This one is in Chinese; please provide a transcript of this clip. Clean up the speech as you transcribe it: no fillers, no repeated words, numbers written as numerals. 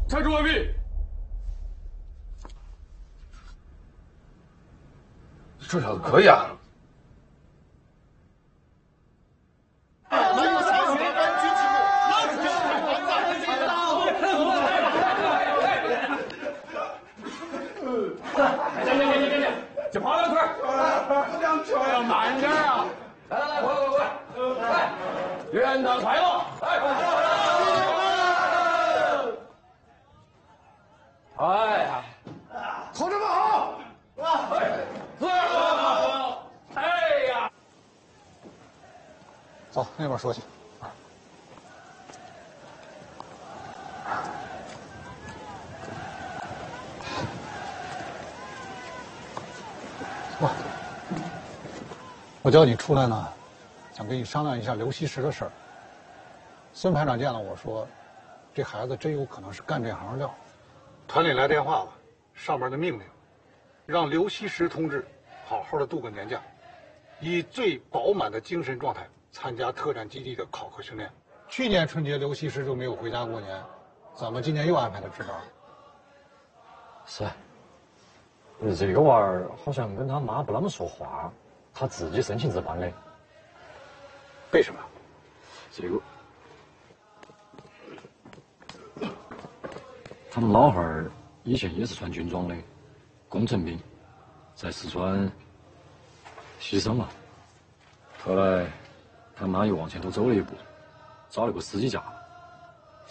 查处完毕。 这小子可以啊！ 这跑两圈，要慢点啊！来，快！元旦快乐！哎呀， 同志们好！ 哎呀， 走，那边说去。我叫你出来呢，想跟你商量一下刘锡石的事儿。孙排长见了我说，这孩子真有可能是干这行料。团里来电话了，上面的命令，让刘锡石同志好好的度个年假，以最饱满的精神状态参加特战基地的考核训练。去年春节刘锡石就没有回家过年，怎么今年又安排他值班？ 是，这个娃儿好像跟他妈不那么说话，他自己申请值班的。 为什么？ 这个，他们老汉儿以前也是穿军装的，工程兵，在四川牺牲了。后来他妈又往前头走了一步，找了个司机架。